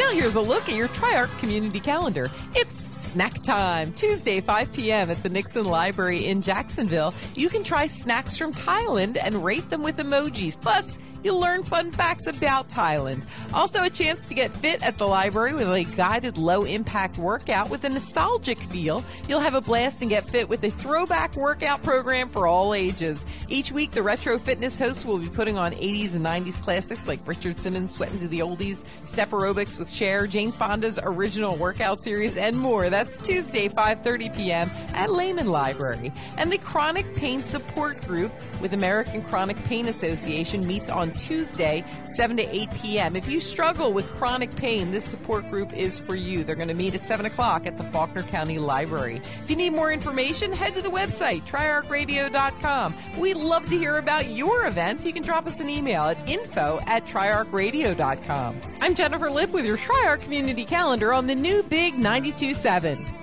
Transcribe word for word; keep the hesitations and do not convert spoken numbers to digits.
Now here's a look at your Tri-Arc community calendar. It's snack time. Tuesday, five p.m. at the Nixon Library in Jacksonville. You can try snacks from Thailand and rate them with emojis. Plus, you'll learn fun facts about Thailand. Also, a chance to get fit at the library with a guided low-impact workout with a nostalgic feel. You'll have a blast and get fit with a throwback workout program for all ages. Each week, the Retro Fitness host will be putting on eighties and nineties classics like Richard Simmons' Sweatin' to the Oldies, Step Aerobics with Cher, Jane Fonda's original workout series, and more. That's Tuesday, five thirty p.m. at Lehman Library. And the Chronic Pain Support Group with American Chronic Pain Association meets on Tuesday, seven to eight p.m. If you struggle with chronic pain, this support group is for you. They're going to meet at seven o'clock at the Faulkner County Library. If you need more information, head to the website, tri arc radio dot com. We'd love to hear about your events. You can drop us an email at info at tri arc radio dot com. I'm Jennifer Lipp with your Tri-Arc Community Calendar on the new Big ninety-two point seven.